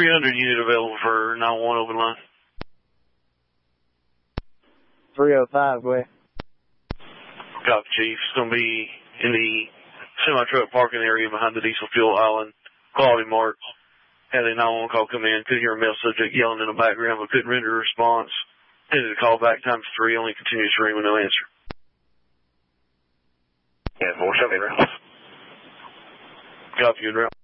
300 unit available for 911 open line. 305, go ahead. Copy, Chief. It's going to be in the semi-truck parking area behind the diesel fuel island. Quality mark. Had a 911 call come in. Could hear a male subject yelling in the background, but couldn't render a response. Ended the call back times 3. Only continues to ring with no answer. Yeah, 4 show me around. Copy, you in route.